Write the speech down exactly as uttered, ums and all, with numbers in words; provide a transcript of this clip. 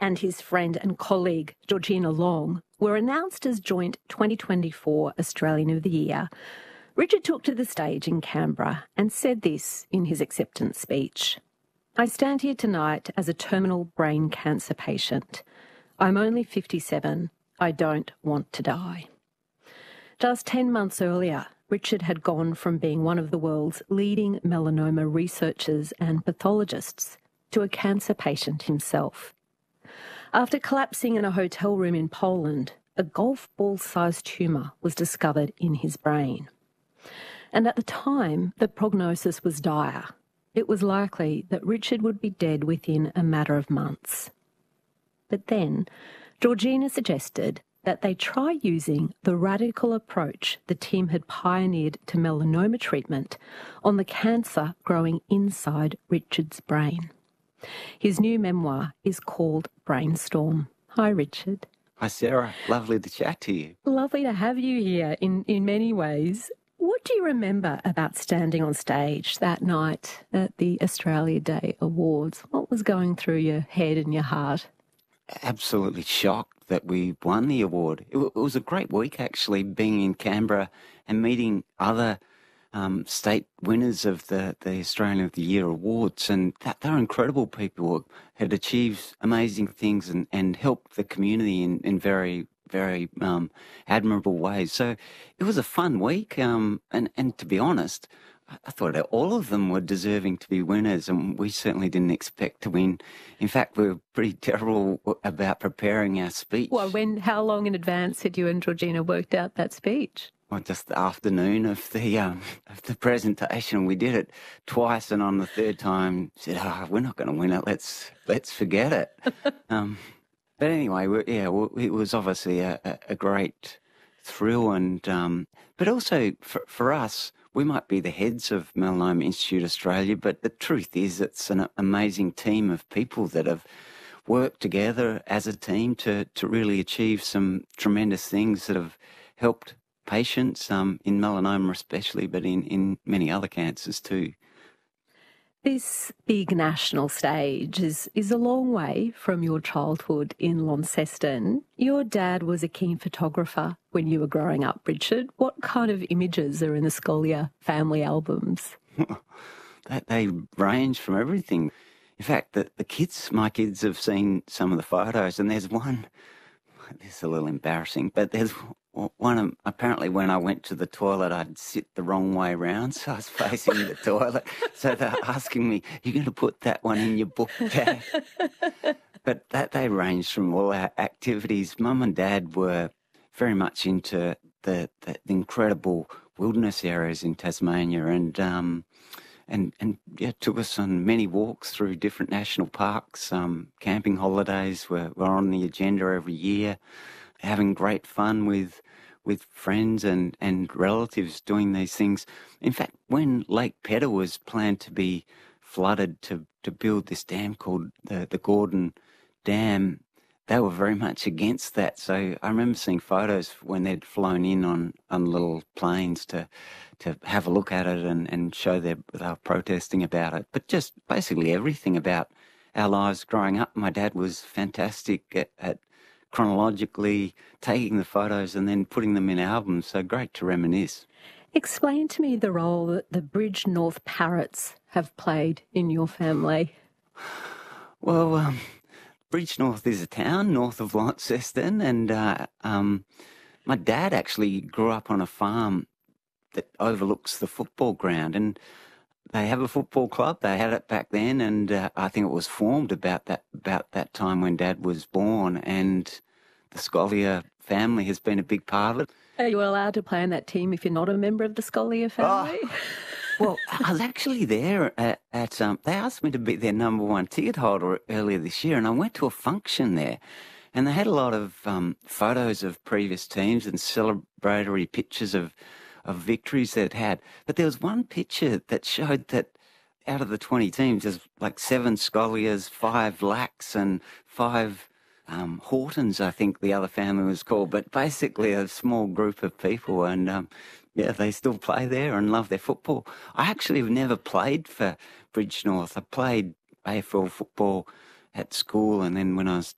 and his friend and colleague Georgina Long were announced as joint twenty twenty-four Australian of the Year, Richard took to the stage in Canberra and said this in his acceptance speech. "I stand here tonight as a terminal brain cancer patient. I'm only fifty-seven. I don't want to die." Just ten months earlier, Richard had gone from being one of the world's leading melanoma researchers and pathologists to a cancer patient himself. After collapsing in a hotel room in Poland, a golf ball-sized tumour was discovered in his brain. And at the time, the prognosis was dire. It was likely that Richard would be dead within a matter of months. But then, Georgina suggested that they try using the radical approach the team had pioneered to melanoma treatment on the cancer growing inside Richard's brain. His new memoir is called Brainstorm. Hi, Richard. Hi, Sarah. Lovely to chat to you. Lovely to have you here in, in many ways. What do you remember about standing on stage that night at the Australia Day Awards? What was going through your head and your heart? Absolutely shocked that we won the award. It, w- it was a great week, actually, being in Canberra and meeting other um, state winners of the, the Australian of the Year awards. And that, they're incredible people who had achieved amazing things and, and helped the community in, in very, very um, admirable ways. So it was a fun week. Um, and, and to be honest, I thought that all of them were deserving to be winners, and we certainly didn't expect to win. In fact, we were pretty terrible about preparing our speech. Well, when, how long in advance had you and Georgina worked out that speech? Well, just the afternoon of the um, of the presentation. We did it twice, and on the third time said, "Oh, we're not going to win it. Let's let's forget it." um, but anyway, we, yeah, we, it was obviously a, a, a great thrill, and um, but also for, for us. We might be the heads of Melanoma Institute Australia, but the truth is it's an amazing team of people that have worked together as a team to, to really achieve some tremendous things that have helped patients, um, in melanoma especially, but in, in many other cancers too. This big national stage is, is a long way from your childhood in Launceston. Your dad was a keen photographer when you were growing up, Richard. What kind of images are in the Scolia family albums? they, they range from everything. In fact, the, the kids, my kids have seen some of the photos, and there's one, this is a little embarrassing, but there's one, apparently when I went to the toilet, I'd sit the wrong way round, so I was facing the toilet. So they're asking me, "You're going to put that one in your book bag?" But that they ranged from all our activities. Mum and Dad were very much into the, the, the incredible wilderness areas in Tasmania, and um, and and yeah, took us on many walks through different national parks. Um, camping holidays were, were on the agenda every year. Having great fun with with friends and, and relatives doing these things. In fact, when Lake Pedder was planned to be flooded to, to build this dam called the, the Gordon Dam, they were very much against that. So I remember seeing photos when they'd flown in on, on little planes to to have a look at it and, and show their, they were protesting about it. But just basically everything about our lives growing up. My dad was fantastic at, at chronologically taking the photos and then putting them in albums, so great to reminisce. Explain to me the role that the Bridge North Parrots have played in your family. Well, um, Bridge North is a town north of Launceston, and uh, um, my dad actually grew up on a farm that overlooks the football ground, and they have a football club. They had it back then, and uh, I think it was formed about that about that time when Dad was born, and the Scolia family has been a big part of it. Are you allowed to play in that team if you're not a member of the Scolia family? Oh. Well, I was actually there at, at um, they asked me to be their number one ticket holder earlier this year, and I went to a function there, and they had a lot of um, photos of previous teams and celebratory pictures of of victories they'd had. But there was one picture that showed that out of the twenty teams, there's like seven Scolias, five Lacks, and five um, Hortons, I think the other family was called. But basically a small group of people, and um, yeah, they still play there and love their football. I actually have never played for Bridge North. I played A F L football at school, and then when I was